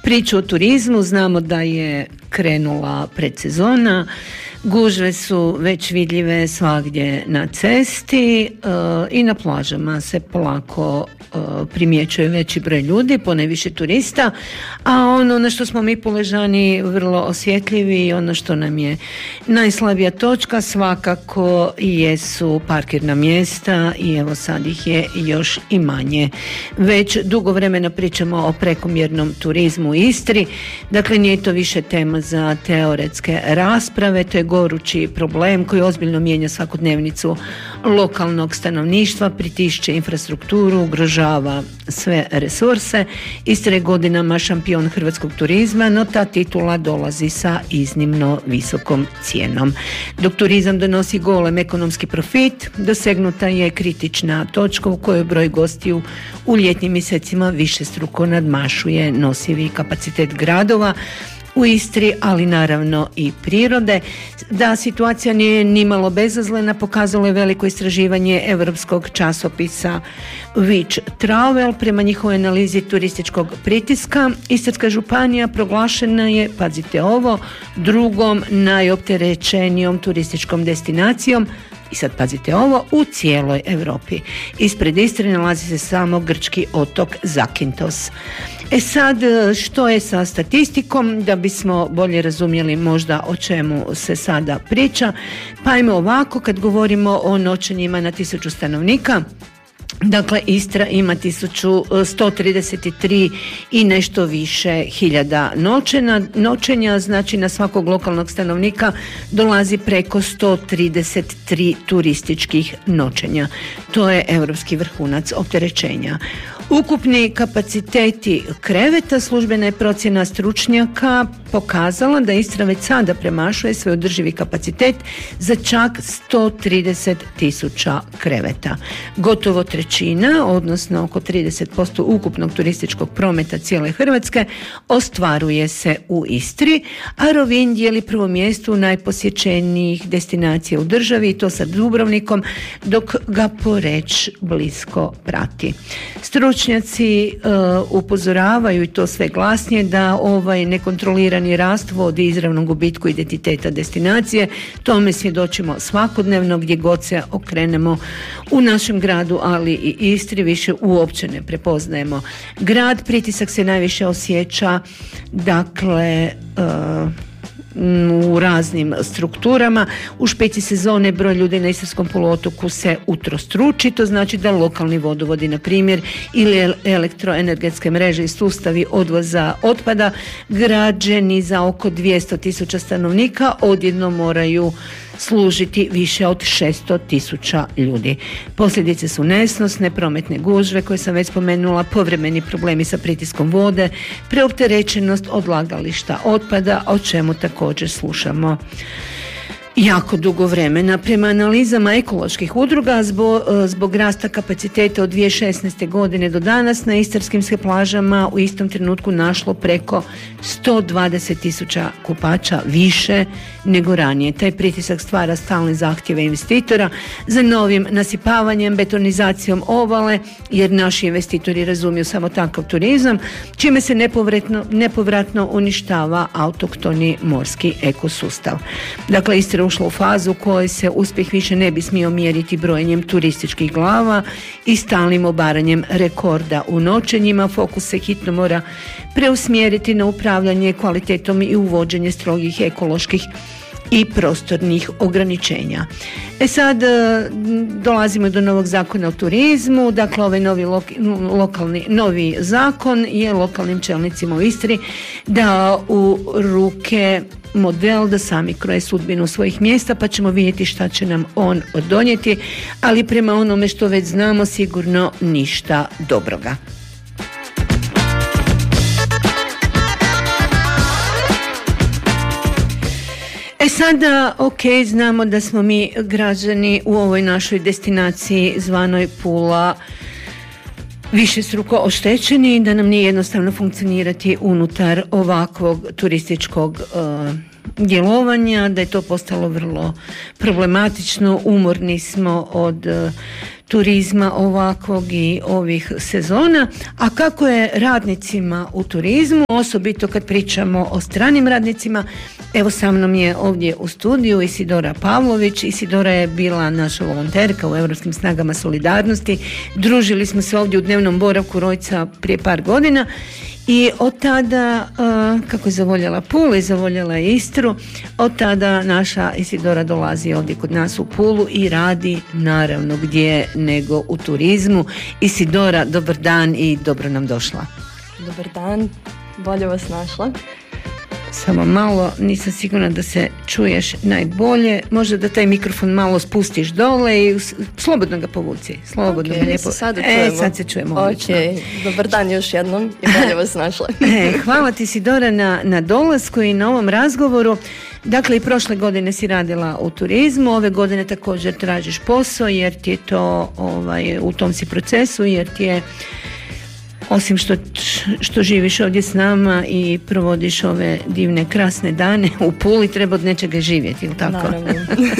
priču o turizmu. Znamo da je krenula predsezona, gužve su već vidljive svagdje na cesti i na plažama se polako primjećuje veći broj ljudi, ponajviše turista, a ono na što smo mi Puležani vrlo osjetljivi i ono što nam je najslabija točka svakako jesu parkirna mjesta i evo sad ih je još i manje. Već dugo vremena pričamo o prekomjernom turizmu u Istri, dakle nije to više tema za teoretske rasprave, to je gorući problem koji ozbiljno mijenja svakodnevnicu lokalnog stanovništva, pritišće infrastrukturu, ugrožava sve resurse. Istra je godinama šampion hrvatskog turizma, no ta titula dolazi sa iznimno visokom cijenom. Dok turizam donosi golem ekonomski profit, dosegnuta je kritična točka u kojoj broj gostiju u ljetnim mjesecima višestruko nadmašuje nosivi kapacitet gradova u Istri, ali naravno i prirode. Da situacija nije nimalo bezazlena pokazalo je veliko istraživanje europskog časopisa Which Travel. Prema njihovoj analizi turističkog pritiska, Istarska županija proglašena je, pazite ovo, drugom najopterećenijom turističkom destinacijom. I sad pazite ovo, u cijeloj Europi. Ispred Istre nalazi se samo grčki otok Zakintos. Sad, što je sa statistikom, da bismo bolje razumjeli možda o čemu se sada priča? Pa ajmo ovako, kad govorimo o noćenjima na 1000 stanovnika, dakle Istra ima 1133 i nešto više hiljada noćenja, znači na svakog lokalnog stanovnika dolazi preko 133 turističkih noćenja. To je europski vrhunac opterećenja. Ukupni kapaciteti kreveta, službena je procjena stručnjaka pokazala da Istra već sada premašuje svoj održivi kapacitet za čak 130.000 kreveta. Gotovo trećina, odnosno oko 30% ukupnog turističkog prometa cijele Hrvatske ostvaruje se u Istri, a Rovinj dijeli prvo mjesto u najposjećenijih destinacija u državi i to sa Dubrovnikom, dok ga Poreč blisko prati. Stručnjaci upozoravaju i to sve glasnije da ovaj nekontrolirani rast vodi izravnom gubitku identiteta destinacije. Tome svjedočimo svakodnevno gdje god se okrenemo u našem gradu, ali i Istri više uopće ne prepoznajemo grad. Pritisak se najviše osjeća dakle u raznim strukturama. U špici sezone broj ljudi na Istarskom poluotoku se utrostruči, to znači da lokalni vodovodi na primjer ili elektroenergetske mreže i sustavi odvoza otpada građeni za oko 200.000 stanovnika odjednom moraju služiti više od 600.000 ljudi. Posljedice su nesnosne, prometne gužve koje sam već spomenula, povremeni problemi sa pritiskom vode, preopterećenost odlagališta otpada, o čemu također slušamo jako dugo vremena. Prema analizama ekoloških udruga zbog rasta kapaciteta od 2016. godine do danas na istarskim se plažama u istom trenutku našlo preko 120.000 kupača više nego ranije. Taj pritisak stvara stalne zahtjeve investitora za novim nasipavanjem, betonizacijom obale, jer naši investitori razumiju samo takav turizam, čime se nepovratno uništava autohtoni morski ekosustav. Dakle, Istra ušla u fazu u kojoj se uspjeh više ne bi smio mjeriti brojenjem turističkih glava i stalnim obaranjem rekorda u noćenjima. Fokus se hitno mora preusmjeriti na upravljanje kvalitetom i uvođenje strogih ekoloških i prostornih ograničenja. Sad dolazimo do novog zakona o turizmu. Dakle, ovaj novi zakon je lokalnim čelnicima u Istri dao u ruke model da sami kroje sudbinu svojih mjesta, pa ćemo vidjeti šta će nam on donijeti, ali prema onome što već znamo sigurno ništa dobroga. Sada, znamo da smo mi građani u ovoj našoj destinaciji zvanoj Pula višestruko oštećeni, da nam nije jednostavno funkcionirati unutar ovakvog turističkog djelovanja, da je to postalo vrlo problematično, umorni smo od turizma ovakvog i ovih sezona. A kako je radnicima u turizmu, osobito kad pričamo o stranim radnicima? Evo, sa mnom je ovdje u studiju Isidora Pavlović. Isidora je bila naša volonterka u Europskim snagama solidarnosti. Družili smo se ovdje u dnevnom boravku Rojca prije par godina i od tada, kako je zavoljela Pulu i zavoljela je Istru, od tada naša Isidora dolazi ovdje kod nas u Pulu i radi naravno gdje nego u turizmu. Isidora, dobar dan i dobro nam došla. Dobar dan, bolje vas našla. Samo malo, nisam sigurna da se čuješ najbolje. Možda da taj mikrofon malo spustiš dole i slobodno ga povuci. Slobodno ga lijepo. Sad se čujemo. Okay. Dobar dan još jednom i bolje vas našla. Hvala ti, Isidora, na dolasku i na ovom razgovoru. Dakle, i prošle godine si radila u turizmu, ove godine također tražiš posao jer ti je to, u tom si procesu, jer ti je, osim što živiš ovdje s nama i provodiš ove divne, krasne dane u Puli, treba od nečega živjeti, ili tako? Naravno.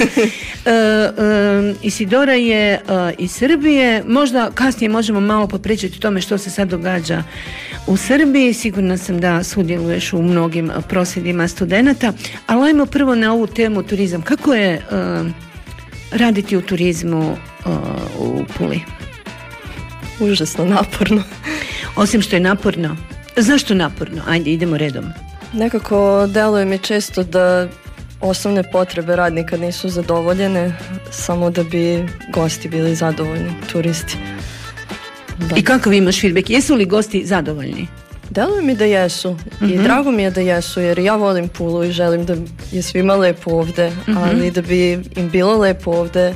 Isidora je iz Srbije, možda kasnije možemo malo popričati o tome što se sad događa u Srbiji. Sigurna sam da sudjeluješ u mnogim prosvjedima studenata, ali ajmo prvo na ovu temu turizam. Kako je raditi u turizmu u Puli? Užasno naporno. Osim što je naporno. Zašto naporno? Ajde, idemo redom. Nekako deluje mi često da osnovne potrebe radnika nisu zadovoljene, samo da bi gosti bili zadovoljni, turisti. Da. I kakav imaš feedback? Jesu li gosti zadovoljni? Deluje mi da jesu. I drago mi je da jesu, jer ja volim Pulu i želim da je svima lepo ovde, ali da bi im bilo lepo ovde,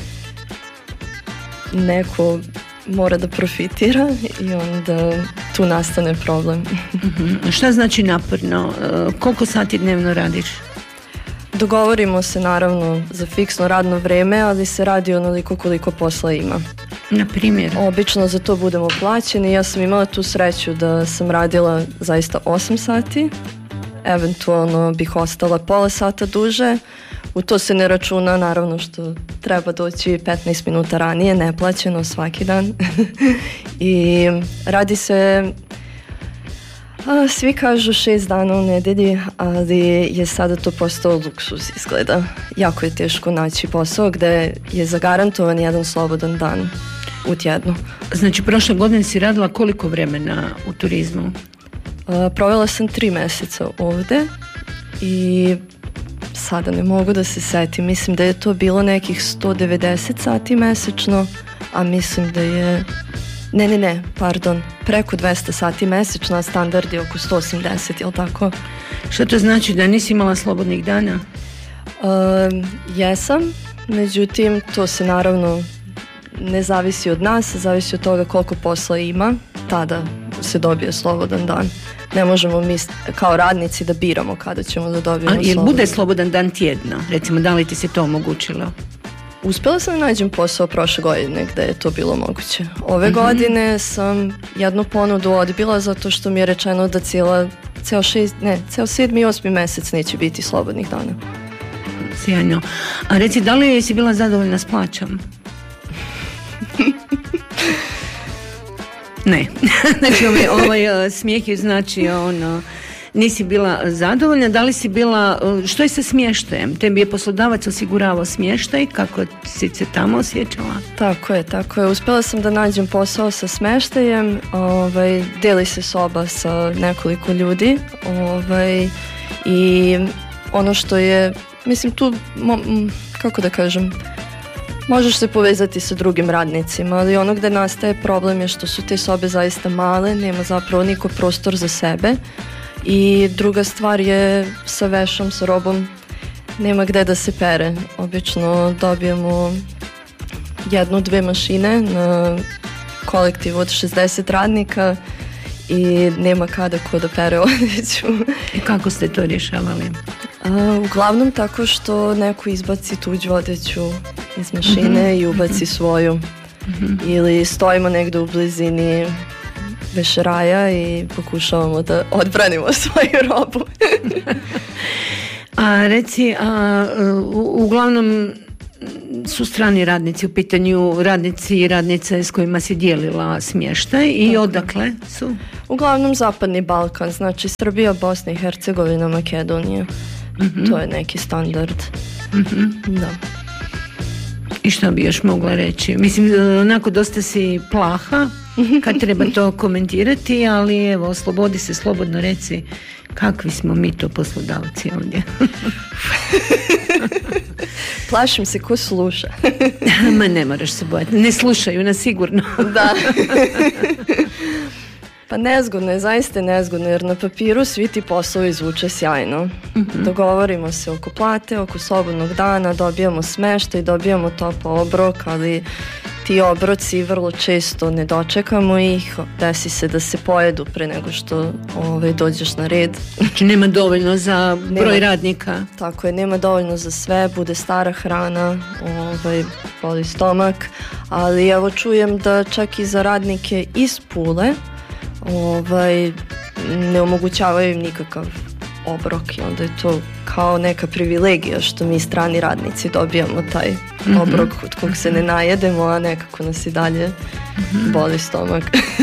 neko mora da profitira i onda tu nastane problem. Šta znači naporno? Koliko sati dnevno radiš? Dogovorimo se naravno za fiksno radno vreme, ali se radi onoliko koliko posla ima. Na primjer? Obično za to budemo plaćeni. Ja sam imala tu sreću da sam radila zaista 8 sati. Eventualno bih ostala pola sata duže. U to se ne računa naravno što treba doći 15 minuta ranije, neplaćeno svaki dan. I radi se, svi kažu 6 dana u nedelji, ali je sada to postao luksuz, izgleda. Jako je teško naći posao gde je zagarantovan jedan slobodan dan u tjednu. Znači, prošle godine si radila koliko vremena u turizmu? Provela sam 3 mjeseca ovde i sada ne mogu da se setim. Mislim da je to bilo nekih 190 sati mesečno, a mislim da je... preko 200 sati mesečno, a standard je oko 180, jel tako? Što to znači, da nisi imala slobodnih dana? Jesam, međutim to se naravno ne zavisi od nas, zavisi od toga koliko posla ima, tada se dobije slobodan dan. Ne možemo mi kao radnici da biramo kada ćemo da dobijemo slobodan dan. Jel bude slobodan dan tjedno? Recimo, da li ti se to omogućilo? Uspjela sam da nađem posao prošle godine gdje je to bilo moguće. Ove godine sam jednu ponudu odbila zato što mi je rečeno da ceo 7. i 8. mjesec neće biti slobodnih dana. Sjajno. A reci, da li si bila zadovoljna s plaćom? Ne. Znači, ovaj smijeh je znači nisi bila zadovoljna. Da li si bila, što je sa smještajem? Tebi je poslodavac osiguravao smještaj, kako si se tamo osjećala? Tako je. Uspjela sam da nađem posao sa smještajem, deli se soba sa nekoliko ljudi, i ono što je, mislim tu, kako da kažem, možeš se povezati sa drugim radnicima, ali ono gde nastaje problem je što su te sobe zaista male, nema zapravo niko prostor za sebe. I druga stvar je sa vešom, sa robom, nema gde da se pere. Obično dobijemo 1-2 mašine na kolektivu od 60 radnika i nema kada ko da pere odjeću. I kako ste to rješavali? Uglavnom tako što neko izbaci tuđu odjeću iz mašine i ubaci svoju. Ili stojimo negdje u blizini vešeraja i pokušavamo da odbranimo svoju robu. A reci, uglavnom su strani radnici u pitanju, radnici i radnice s kojima si dijelila smještaj i odakle su? Uglavnom Zapadni Balkan, znači Srbija, Bosna i Hercegovina, Makedonija. To je neki standard. Da. I što bi još mogla reći? Mislim, onako dosta si plaha kad treba to komentirati, ali evo, slobodi se, slobodno reci kakvi smo mi to poslodavci ovdje. Plašim se ko sluša. Ma ne moraš se bojati, ne slušaju nas sigurno. Da. Pa nezgodno je, zaista je nezgodno, jer na papiru svi ti poslovi zvuče sjajno. Dogovorimo se oko plate, oko slobodnog dana, dobijamo smeštaj, dobijamo topao obrok, ali ti obroci vrlo često ne dočekamo ih, desi se da se pojedu pre nego što dođeš na red. Znači nema dovoljno za broj radnika. Tako je, nema dovoljno za sve, bude stara hrana, boli stomak, ali evo čujem da čak i za radnike iz Pule ne omogućavaju im nikakav obrok i onda je to kao neka privilegija što mi strani radnici dobijamo taj obrok od kog se ne najedemo, a nekako nas i dalje boli stomak.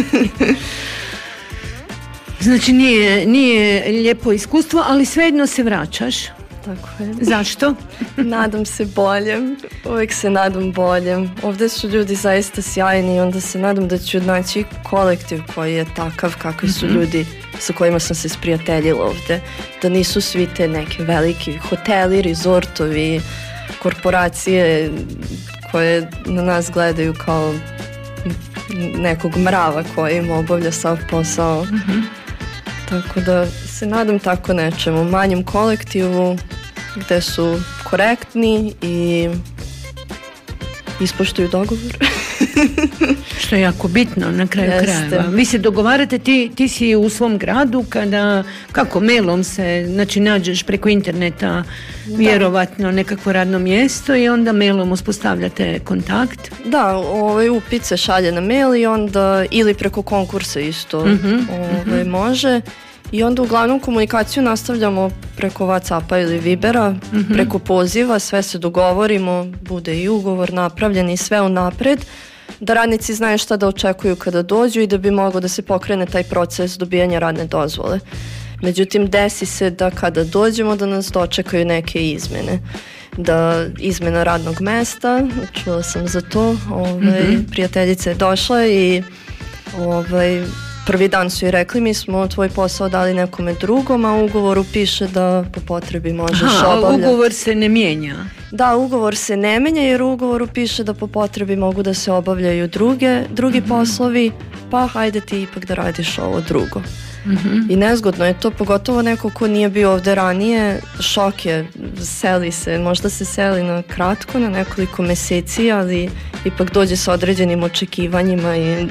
Znači nije lijepo iskustvo, ali svejedno se vraćaš. Tako je. Zašto? Nadam se boljem, uvijek se nadam boljem. Ovdje su ljudi zaista sjajni i onda se nadam da ću naći kolektiv koji je takav kakvi su ljudi sa kojima sam se sprijateljila ovdje. Da nisu svi te neke veliki hoteli, rezortovi, korporacije koje na nas gledaju kao nekog mrava koji im obavlja sav posao. Tako da se nadam tako nečemu, manjem kolektivu gde su korektni i ispoštuju dogovor. Što je jako bitno na kraju krajeva. Vi se dogovarate, ti si u svom gradu kada, kako, mailom se, znači nađeš preko interneta vjerovatno nekakvo radno mjesto i onda mailom uspostavljate kontakt? Da, upit se šalje na mail i onda ili preko konkursa isto može. I onda uglavnom komunikaciju nastavljamo preko WhatsAppa ili Vibera, preko poziva, sve se dogovorimo, bude i ugovor napravljen i sve unapred, da radnici znaju šta da očekuju kada dođu i da bi moglo da se pokrene taj proces dobijanja radne dozvole. Međutim, desi se da kada dođemo da nas dočekaju neke izmjene. Da izmjena radnog mesta, čula sam za to, prijateljica je došla i prvi dan su i rekli mi smo tvoj posao dali nekome drugom, a u ugovoru piše da po potrebi možeš obavljati. Ugovor se ne mijenja? Da, ugovor se ne mijenja jer u ugovoru piše da po potrebi mogu da se obavljaju drugi poslovi, pa hajde ti ipak da radiš ovo drugo. I nezgodno je to, pogotovo neko ko nije bio ovdje ranije, šok je, seli se, možda se seli na kratko, na nekoliko mjeseci, ali ipak dođe sa određenim očekivanjima i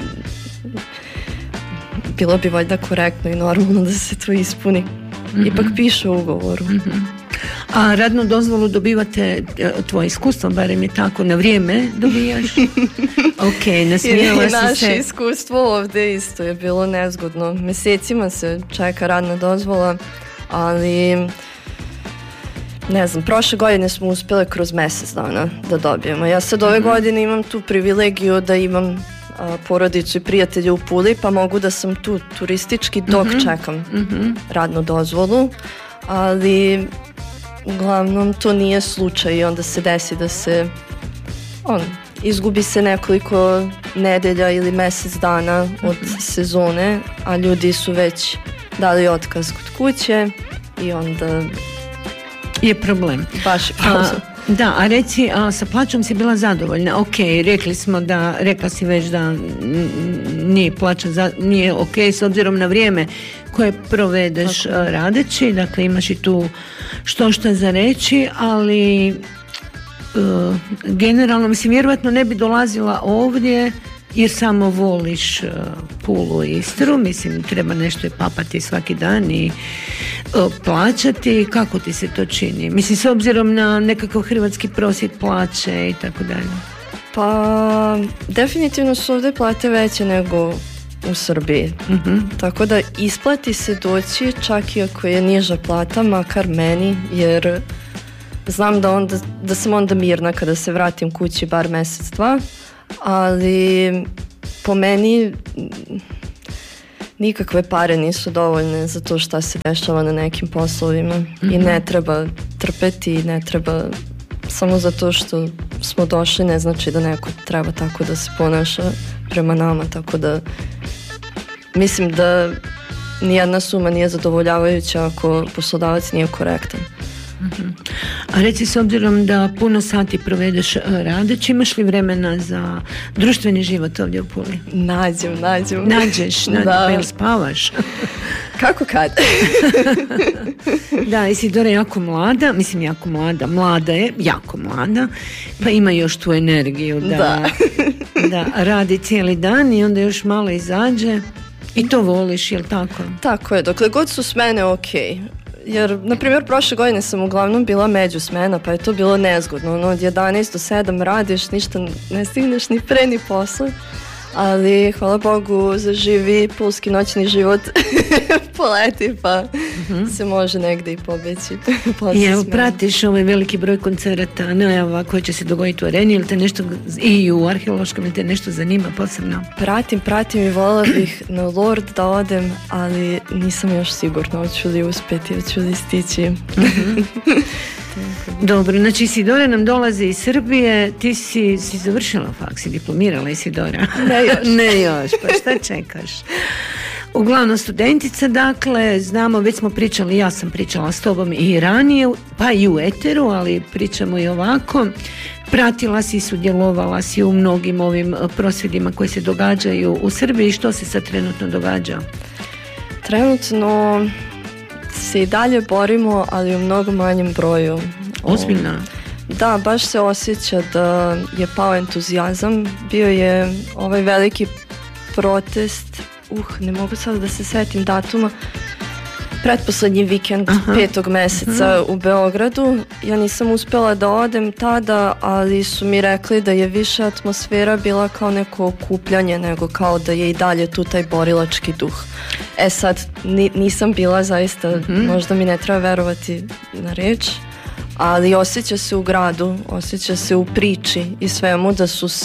bilo bi valjda korektno i normalno da se to ispuni. Ipak piše u ugovoru. A radnu dozvolu dobivate, tvoje iskustvo, barem je tako, na vrijeme dobijaš? Ok, nasmijala sam se. Naše iskustvo ovdje isto je bilo nezgodno. Mjesecima se čeka radna dozvola, ali ne znam, prošle godine smo uspjeli kroz mjesec dana da dobijemo. Ja sad ove godine imam tu privilegiju da imam porodicu i prijatelje u Puli, pa mogu da sam tu turistički dok čekam radnu dozvolu, ali uglavnom to nije slučaj i onda se desi da se izgubi se nekoliko nedelja ili mjesec dana od sezone, a ljudi su već dali otkaz kod kuće i onda je problem. Baš je problem. Da, a reci, sa plaćom si bila zadovoljna? Ok, rekla si već da nije plaća, nije ok s obzirom na vrijeme koje provedeš radeći, dakle imaš i tu što za reći, ali generalno, mislim, vjerovatno ne bi dolazila ovdje jer samo voliš Pulu i Istru, mislim, treba nešto i papati svaki dan i plaćati. Kako ti se to čini? Mislim, s obzirom na nekakav hrvatski prosjek plaće i tako dalje. Pa, definitivno su ovdje plate veće nego u Srbiji. Tako da isplati se doći čak i ako je niža plata, makar meni, jer znam da sam onda mirna kada se vratim kući bar mjesec, dva, ali po meni nikakve pare nisu dovoljne za to šta se dešava na nekim poslovima i ne treba trpeti, ne treba samo zato što smo došli, ne znači da neko treba tako da se ponaša prema nama, tako da mislim da nijedna suma nije zadovoljavajuća ako poslodavac nije korektan. A reci, s obzirom da puno sati provedeš radeći, imaš li vremena za društveni život ovdje u Puli? Nađem. Nađeš, pa jel spavaš? Kako kad? Da, Isidora je jako mlada, mlada je, jako mlada, pa ima još tu energiju da radi cijeli dan i onda još malo izađe i to voliš, jel tako? Tako je, dokle god su smene okej. Jer, na primjer, prošle godine sam uglavnom bila međusmena, pa je to bilo nezgodno. Od 11 do 7 radiš, ništa ne stigneš ni pre ni posle. Ali, hvala Bogu, zaživi pulski noćni život poleti, pa se može negdje i pobeći. Jel pratiš ovaj veliki broj koncerata, najava koje će se dogoditi u Areni, ili te nešto i u arheološkom, ili te nešto zanima posebno? Pratim i voljela bih na Lord da odem, ali nisam još sigurna, hoću li uspjeti, hoću li stići. Dobro, znači Isidora nam dolazi iz Srbije, ti si završila faks i diplomirala, Isidora? Ne još, pa šta čekaš? Uglavnom studentica, dakle, znamo, već smo pričali, ja sam pričala s tobom i ranije, pa i u eteru, ali pričamo i ovako. Pratila si i sudjelovala si u mnogim ovim prosvjedima koji se događaju u Srbiji. Što se sad trenutno događa? Trenutno se i dalje borimo, ali u mnogo manjem broju. Ozbiljno? Da, baš se osjeća da je pao entuzijazam. Bio je ovaj veliki protest, ne mogu sad da se setim datuma, pretposlednji vikend 5. meseca u Beogradu. Ja nisam uspjela da odem tada, ali su mi rekli da je više atmosfera bila kao neko okupljanje, nego kao da je i dalje tu taj borilački duh. Sad, nisam bila zaista, možda mi ne treba verovati na reč, ali osjeća se u gradu, osjeća se u priči i svemu da su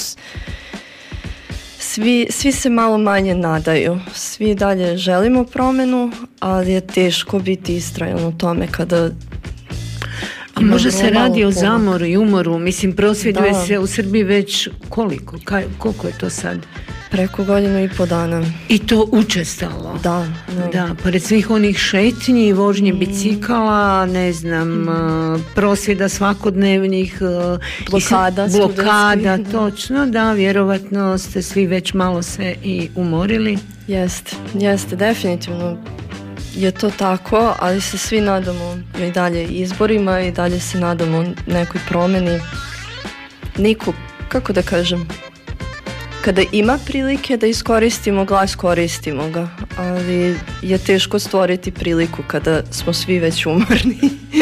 svi se malo manje nadaju. Svi dalje želimo promjenu, ali je teško biti istrajan u tome kada... A možda se radi o zamoru i umoru, mislim, prosvjeduje se u Srbiji već koliko je to sad? Preko 1,5 dana. I to učestalo? Da. Pored svih onih šetnji, vožnje bicikala, ne znam, prosvjeda svakodnevnih, blokada, točno, da, vjerovatno ste svi već malo se i umorili. Jeste, definitivno je to tako, ali se svi nadamo i dalje izborima i dalje se nadamo nekoj promjeni. Niko, kako da kažem, kada ima prilike da iskoristimo glas, koristimo ga, ali je teško stvoriti priliku kada smo svi već umorni.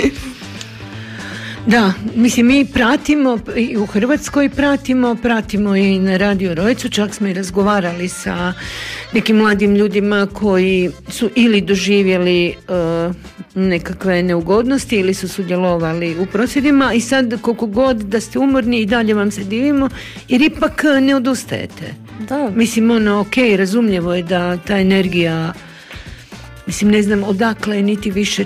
Da, mislim, mi pratimo i u Hrvatskoj pratimo i na Radio Rojcu, čak smo i razgovarali sa nekim mladim ljudima koji su ili doživjeli nekakve neugodnosti ili su sudjelovali u prosvjedima i sad koliko god da ste umorni i dalje vam se divimo jer ipak ne odustajete. Da. Mislim, razumljivo je da ta energija, mislim, ne znam odakle niti više